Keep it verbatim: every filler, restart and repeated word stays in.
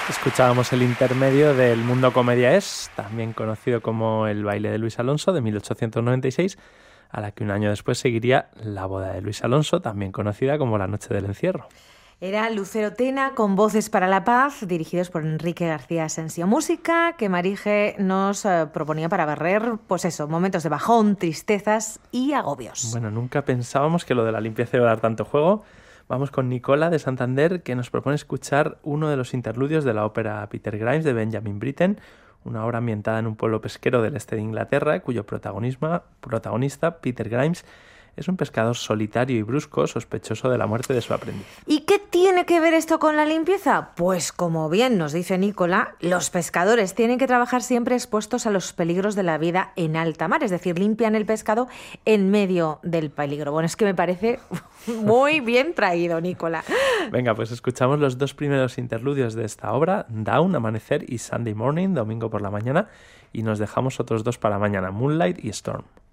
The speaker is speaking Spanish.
Escuchábamos el intermedio del Mundo Comedia Es, también conocido como El baile de Luis Alonso, de mil ochocientos noventa y seis, a la que un año después seguiría La boda de Luis Alonso, también conocida como La noche del encierro. Era Lucero Tena con Voces para la Paz, dirigidos por Enrique García Asensio. Música que Marije nos eh, proponía para barrer, pues eso, momentos de bajón, tristezas y agobios. Bueno, nunca pensábamos que lo de la limpieza iba a dar tanto juego. Vamos con Nicola de Santander, que nos propone escuchar uno de los interludios de la ópera Peter Grimes de Benjamin Britten, una obra ambientada en un pueblo pesquero del este de Inglaterra, cuyo protagonismo, protagonista, Peter Grimes, es un pescador solitario y brusco, sospechoso de la muerte de su aprendiz. ¿Y qué tiene que ver esto con la limpieza? Pues como bien nos dice Nicola, los pescadores tienen que trabajar siempre expuestos a los peligros de la vida en alta mar, es decir, limpian el pescado en medio del peligro. Bueno, es que me parece muy bien traído, Nicola. Venga, pues escuchamos los dos primeros interludios de esta obra, Dawn, Amanecer, y Sunday Morning, Domingo por la mañana, y nos dejamos otros dos para mañana, Moonlight y Storm.